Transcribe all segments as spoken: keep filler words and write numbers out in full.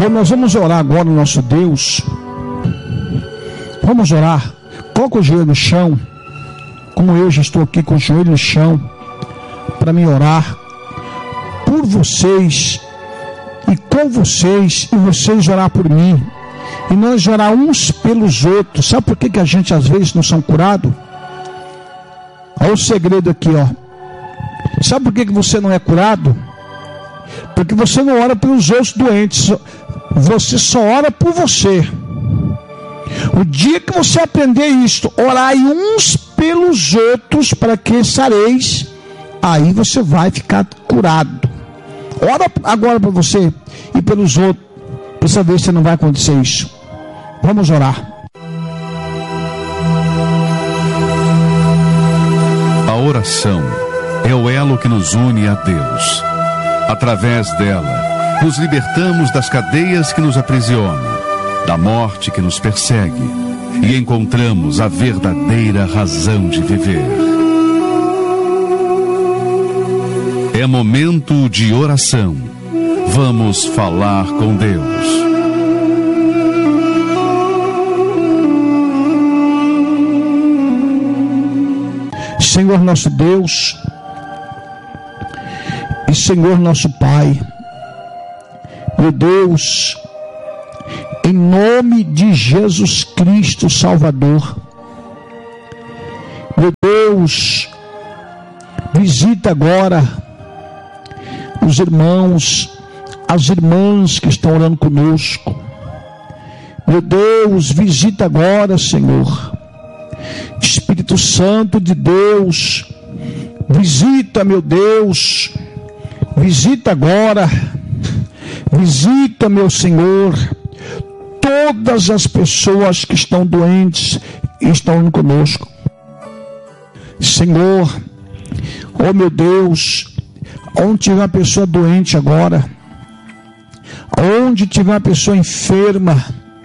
Então nós vamos orar agora, nosso Deus. Vamos orar. Coloca o joelho no chão, como eu já estou aqui com o joelho no chão, para me orar por vocês e com vocês, e vocês orar por mim, e nós orar uns pelos outros. Sabe por que, que a gente às vezes não são curados? Olha o segredo aqui, ó. Sabe por que, que você não é curado? Porque você não ora pelos outros doentes, você só ora por você. O dia que você aprender isto, orai uns pelos outros para que sareis, aí você vai ficar curado. Ora agora para você e pelos outros, para saber se não vai acontecer isso. Vamos orar. A oração é o elo que nos une a Deus. Através dela, nos libertamos das cadeias que nos aprisionam, da morte que nos persegue, e encontramos a verdadeira razão de viver. É momento de oração. Vamos falar com Deus. Senhor nosso Deus e Senhor nosso Pai, meu Deus, em nome de Jesus Cristo Salvador, meu Deus, visita agora os irmãos, as irmãs que estão orando conosco. Meu Deus, visita agora, Senhor. Espírito Santo de Deus, visita, meu Deus, visita agora, visita, meu Senhor, todas as pessoas que estão doentes e estão conosco. Senhor, oh meu Deus, onde tiver uma pessoa doente agora, onde tiver uma pessoa enferma,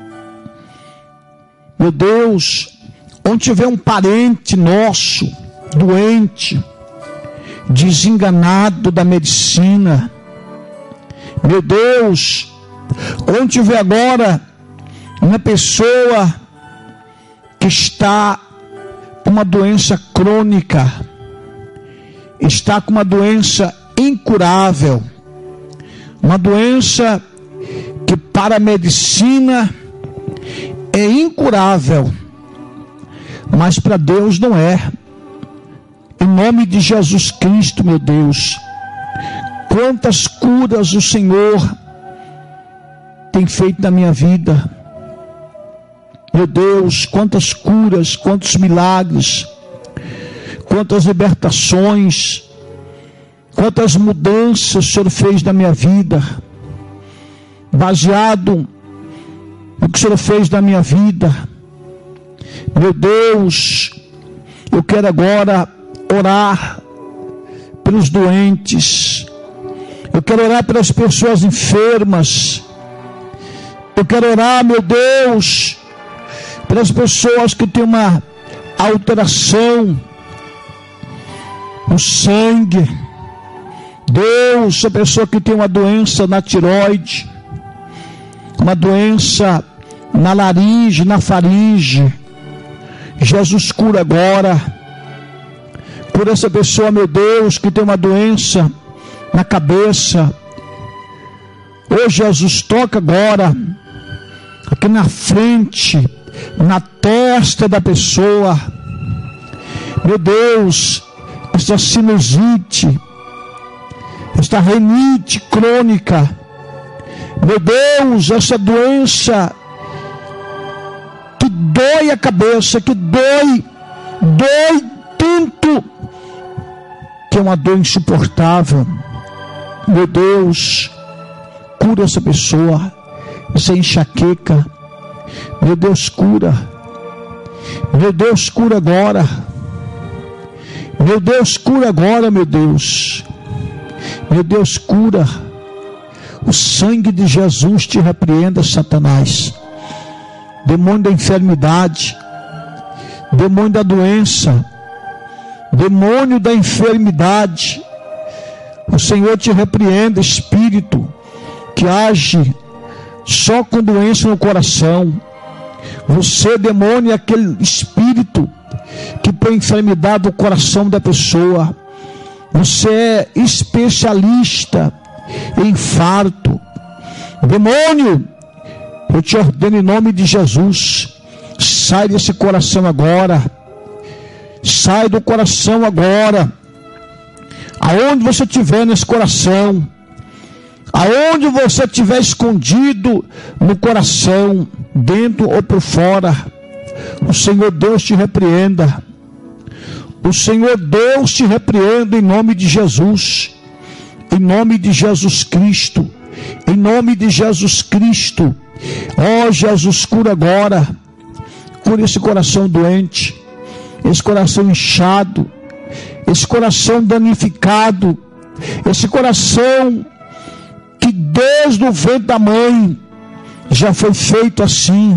meu Deus, onde tiver um parente nosso doente, desenganado da medicina, meu Deus, onde tiver agora uma pessoa que está com uma doença crônica, está com uma doença incurável, uma doença que para a medicina é incurável, mas para Deus não é. Em nome de Jesus Cristo, meu Deus, quantas curas o Senhor tem feito na minha vida. Meu Deus, quantas curas, quantos milagres, quantas libertações, quantas mudanças o Senhor fez na minha vida, baseado no que o Senhor fez na minha vida. Meu Deus, eu quero agora orar pelos doentes, eu quero orar pelas pessoas enfermas, eu quero orar, meu Deus, pelas pessoas que têm uma alteração no sangue. Deus, a pessoa que tem uma doença na tireoide, uma doença na laringe, na faringe, Jesus cura agora. Por essa pessoa, meu Deus, que tem uma doença na cabeça, ô Jesus, toca agora aqui na frente, na testa da pessoa, meu Deus, essa sinusite, esta rinite crônica, meu Deus, essa doença que dói a cabeça, que dói, dói tanto, que é uma dor insuportável. Meu Deus, cura essa pessoa, essa enxaqueca. Meu Deus, cura. Meu Deus, cura agora. Meu Deus, cura agora, meu Deus. Meu Deus, cura. O sangue de Jesus te repreenda, Satanás. Demônio da enfermidade, demônio da doença, demônio da enfermidade, o Senhor te repreenda, espírito que age só com doença no coração. Você, demônio, é aquele espírito que põe enfermidade no coração da pessoa. Você é especialista em infarto. Demônio, eu te ordeno em nome de Jesus, sai desse coração agora. Sai do coração agora. Aonde você estiver nesse coração, aonde você estiver escondido no coração, dentro ou por fora, o Senhor Deus te repreenda. O Senhor Deus te repreenda em nome de Jesus. Em nome de Jesus Cristo. Em nome de Jesus Cristo. Ó oh, Jesus, cura agora. Cura esse coração doente, esse coração inchado, esse coração danificado, esse coração que desde o ventre da mãe já foi feito assim.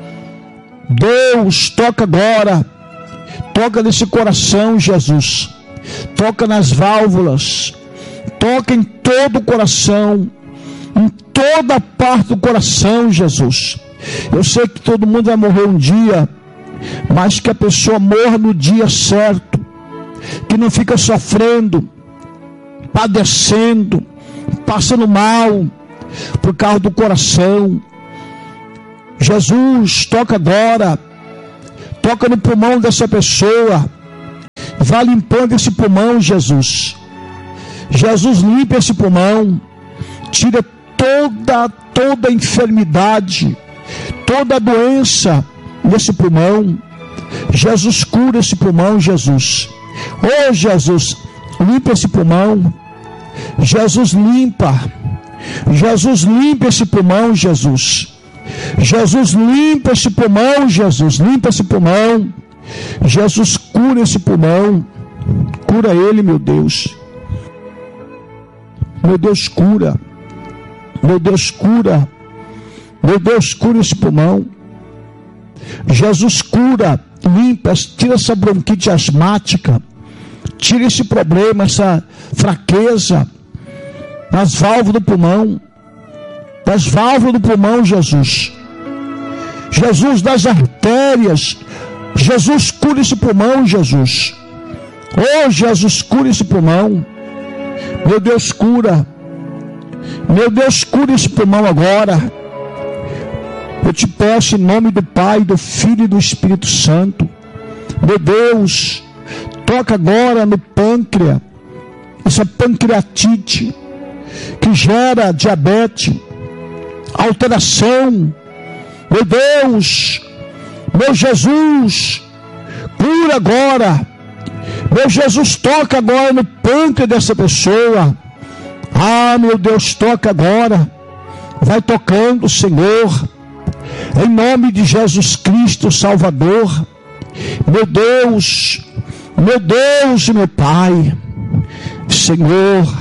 Deus, toca agora. Toca nesse coração, Jesus. Toca nas válvulas. Toca em todo o coração. Em toda a parte do coração, Jesus. Eu sei que todo mundo vai morrer um dia, mas que a pessoa morra no dia certo. Que não fica sofrendo, padecendo, passando mal por causa do coração. Jesus, toca agora. Toca no pulmão dessa pessoa. Vai limpando esse pulmão, Jesus. Jesus, limpa esse pulmão. Tira toda, toda enfermidade, toda doença nesse pulmão. Jesus, cura esse pulmão, Jesus. Oh, Jesus, limpa esse pulmão. Jesus, limpa. Jesus, limpa esse pulmão, Jesus. Jesus, limpa esse pulmão, Jesus, limpa esse pulmão. Jesus, cura esse pulmão. Cura ele, meu Deus. Meu Deus, cura. Meu Deus, cura. Meu Deus, cura esse pulmão. Jesus, cura, limpa, tira essa bronquite asmática. Tira esse problema, essa fraqueza nas válvulas do pulmão. Das válvulas do pulmão, Jesus. Jesus, das artérias. Jesus, cura esse pulmão, Jesus. Oh, Jesus, cura esse pulmão. Meu Deus, cura. Meu Deus, cura esse pulmão agora. Eu te peço em nome do Pai, do Filho e do Espírito Santo. Meu Deus, toca agora no pâncreas. Essa pancreatite que gera diabetes, alteração. Meu Deus, meu Jesus, cura agora. Meu Jesus, toca agora no pâncreas dessa pessoa. Ah, meu Deus, toca agora. Vai tocando, Senhor, em nome de Jesus Cristo, Salvador. Meu Deus, meu Deus, meu Pai, Senhor.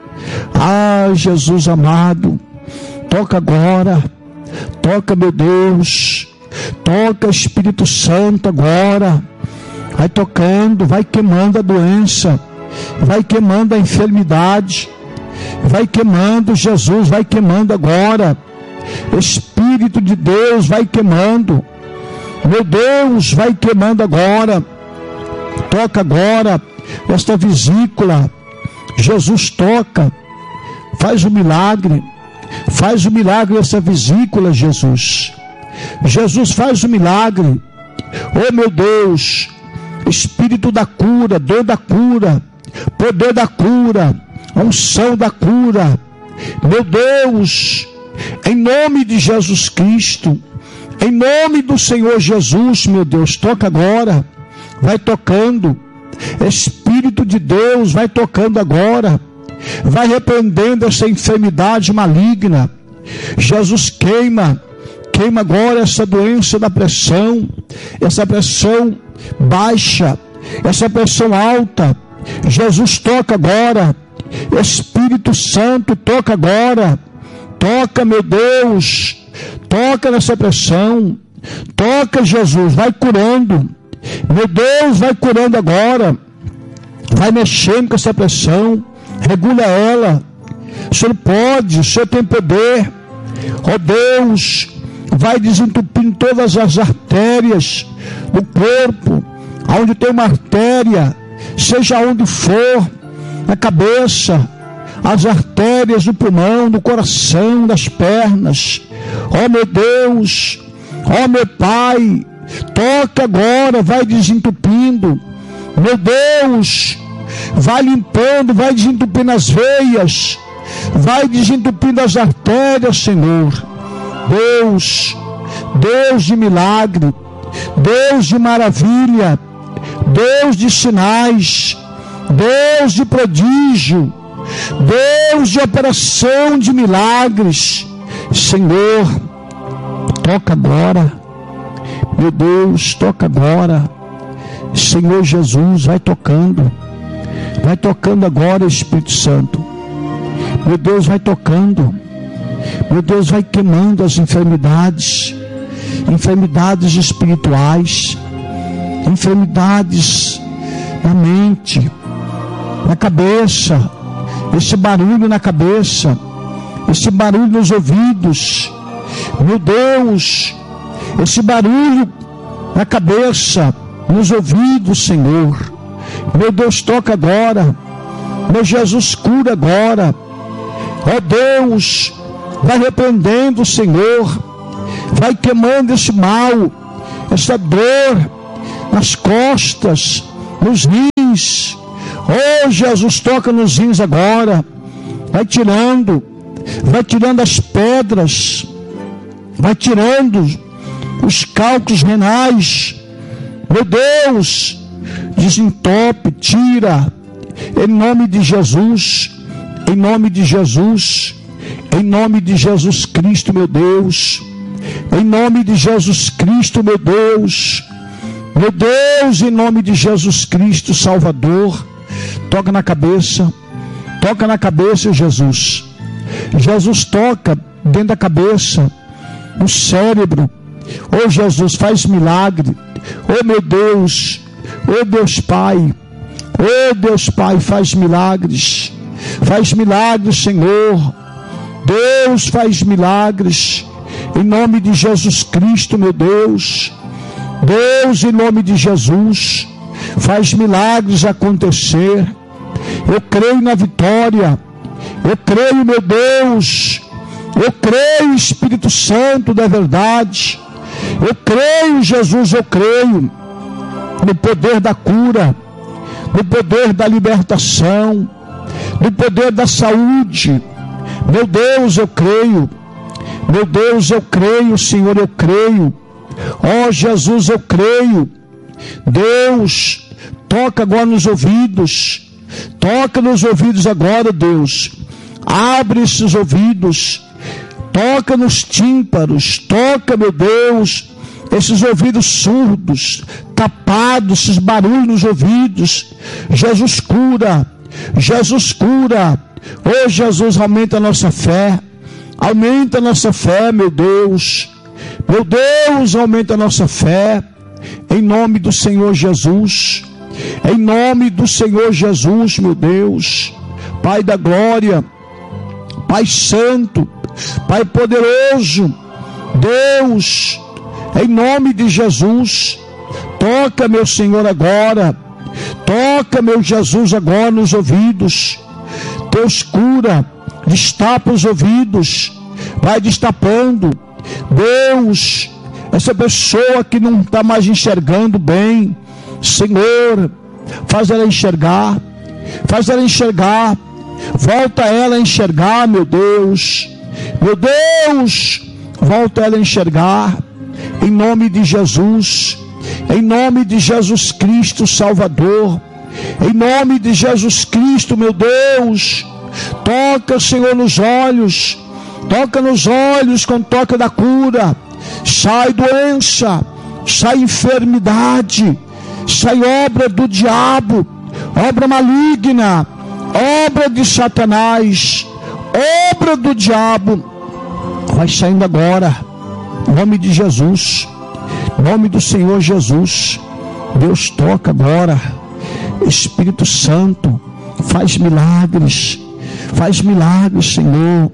Ah, Jesus amado, toca agora. Toca, meu Deus. Toca, Espírito Santo, agora. Vai tocando, vai queimando a doença, vai queimando a enfermidade, vai queimando, Jesus, vai queimando agora. Espírito de Deus, vai queimando. Meu Deus, vai queimando agora. Toca agora esta vesícula. Jesus, toca. Faz o milagre. Faz o milagre essa vesícula, Jesus. Jesus, faz o milagre. Oh, meu Deus. Espírito da cura, dor da cura, poder da cura, unção da cura. Meu Deus, em nome de Jesus Cristo, em nome do Senhor Jesus, meu Deus, toca agora. Vai tocando. Espírito de Deus, vai tocando agora. Vai repreendendo essa enfermidade maligna. Jesus, queima. Queima agora essa doença da pressão. Essa pressão baixa. Essa pressão alta. Jesus, toca agora. Espírito Santo, toca agora. Toca, meu Deus. Toca nessa pressão. Toca, Jesus. Vai curando. Meu Deus, vai curando agora. Vai mexendo com essa pressão. Regula ela. O Senhor pode, o Senhor tem poder. Ó Deus, vai desentupindo todas as artérias do corpo, aonde tem uma artéria, seja onde for, na cabeça, as artérias do pulmão, do coração, das pernas. Ó meu Deus, ó meu Pai, toca agora, vai desentupindo. Meu Deus, vai limpando, vai desentupindo as veias, vai desentupindo as artérias, Senhor. Deus, Deus de milagre, Deus de maravilha, Deus de sinais, Deus de prodígio, Deus de operação de milagres. Senhor, toca agora. Meu Deus, toca agora. Senhor Jesus, vai tocando. Vai tocando agora, Espírito Santo. Meu Deus, vai tocando. Meu Deus, vai queimando as enfermidades. Enfermidades espirituais. Enfermidades na mente, na cabeça. Esse barulho na cabeça. Esse barulho nos ouvidos. Meu Deus, esse barulho na cabeça, nos ouvidos, Senhor. Meu Deus, toca agora. Meu Jesus, cura agora. Ó Deus, vai repreendendo, Senhor. Vai queimando esse mal, essa dor nas costas, nos rins. Ó Jesus, toca nos rins agora. Vai tirando, vai tirando as pedras, vai tirando os cálculos renais. Meu Deus, desentope, tira, em nome de Jesus, em nome de Jesus, em nome de Jesus Cristo, meu Deus, em nome de Jesus Cristo, meu Deus, meu Deus, em nome de Jesus Cristo, Salvador. Toca na cabeça, toca na cabeça, Jesus. Jesus, toca dentro da cabeça, no cérebro. Oh Jesus, faz milagre. Oh meu Deus, oh Deus Pai, oh Deus Pai, faz milagres, faz milagres, Senhor. Deus, faz milagres, em nome de Jesus Cristo, meu Deus. Deus, em nome de Jesus, faz milagres acontecer. Eu creio na vitória, eu creio, meu Deus, eu creio, Espírito Santo da verdade. Eu creio, Jesus, eu creio no poder da cura, no poder da libertação, no poder da saúde. Meu Deus, eu creio. Meu Deus, eu creio, Senhor, eu creio. Ó Jesus, eu creio. Deus, toca agora nos ouvidos. Toca nos ouvidos agora, Deus. Abre esses ouvidos. Toca nos tímpanos. Toca, meu Deus, esses ouvidos surdos, tapados, esses barulhos nos ouvidos. Jesus, cura. Jesus, cura. Oh Jesus, aumenta a nossa fé. Aumenta a nossa fé, meu Deus. Meu Deus, aumenta a nossa fé. Em nome do Senhor Jesus. Em nome do Senhor Jesus, meu Deus. Pai da glória, Pai santo, Pai poderoso, Deus, em nome de Jesus, toca, meu Senhor, agora. Toca, meu Jesus, agora nos ouvidos. Deus, cura, destapa os ouvidos, vai destapando. Deus, essa pessoa que não está mais enxergando bem, Senhor, faz ela enxergar, faz ela enxergar, volta ela a enxergar, meu Deus, meu Deus, volta ela a enxergar, em nome de Jesus, em nome de Jesus Cristo, Salvador, em nome de Jesus Cristo, meu Deus. Toca, Senhor, nos olhos, toca nos olhos com toque da cura. Sai doença, sai enfermidade, sai obra do diabo, obra maligna, obra de Satanás, obra do diabo. Vai saindo agora, em nome de Jesus, em nome do Senhor Jesus. Deus, toca agora. Espírito Santo, faz milagres, faz milagres, Senhor,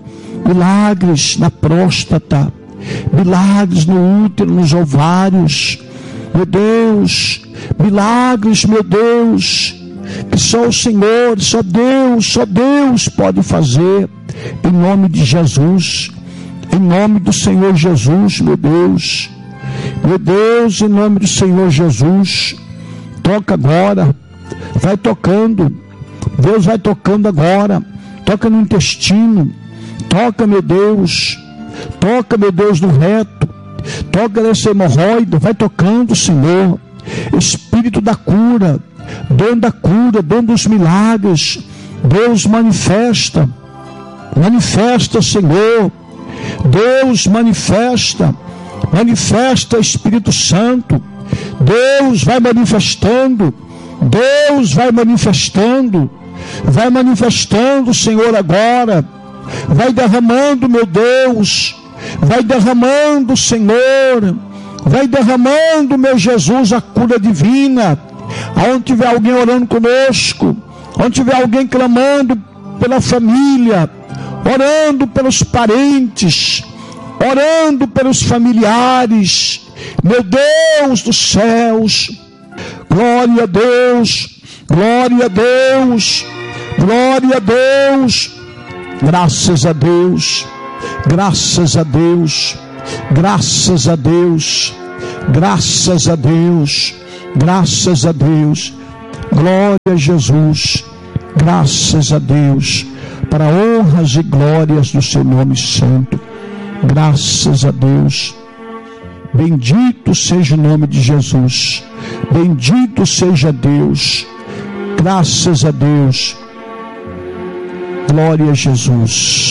milagres na próstata, milagres no útero, nos ovários, meu Deus, milagres, meu Deus, que só o Senhor, só Deus, só Deus pode fazer, em nome de Jesus, em nome do Senhor Jesus, meu Deus, meu Deus, em nome do Senhor Jesus, toca agora, vai tocando, Deus vai tocando agora, toca no intestino, toca, meu Deus, toca, meu Deus, no reto, toca nessa hemorroida, vai tocando, Senhor, Espírito da cura, dono da cura, dono dos milagres, Deus manifesta, manifesta, Senhor, Deus manifesta, manifesta, Espírito Santo, Deus vai manifestando, Deus vai manifestando, vai manifestando, Senhor, agora, vai derramando, meu Deus, vai derramando, Senhor, vai derramando, meu Jesus, a cura divina, aonde tiver alguém orando conosco, onde tiver alguém clamando pela família, orando pelos parentes, orando pelos familiares, meu Deus dos céus, glória a Deus, glória a Deus, glória a Deus, graças a Deus, graças a Deus, graças a Deus, graças a Deus, graças a Deus, glória a Jesus, graças a Deus, para honras e glórias do seu nome santo, graças a Deus, bendito seja o nome de Jesus, bendito seja Deus, graças a Deus, glória a Jesus.